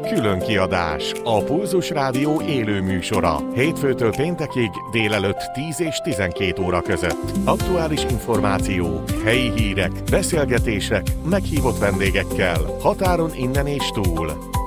Külön kiadás. A Pulzus Rádió élő műsora. Hétfőtől péntekig délelőtt 10 és 12 óra között. Aktuális információk, helyi hírek, beszélgetések, meghívott vendégekkel. Határon innen és túl.